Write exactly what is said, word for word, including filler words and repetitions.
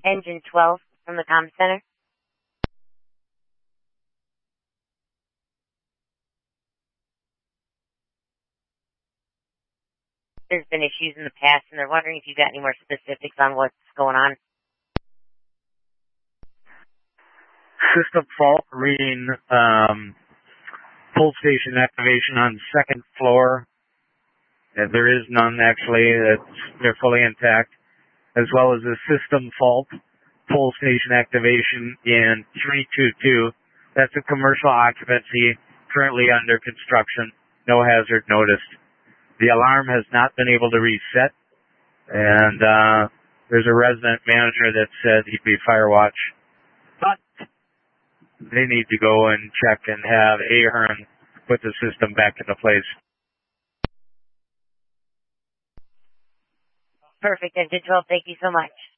Engine twelve from the comm center. There's been issues in the past, and they're wondering if you got any more specifics on what's going on. System fault reading um, pull station activation on second floor. Uh, there is none, actually. It's, they're fully intact. As well as a system fault pull station activation in three two two. That's a commercial occupancy currently under construction. No hazard noticed. The alarm has not been able to reset, and uh, there's a resident manager that said he'd be fire watch. But they need to go and check and have Ahern put the system back into place. Perfect. Engine twelve, thank you so much.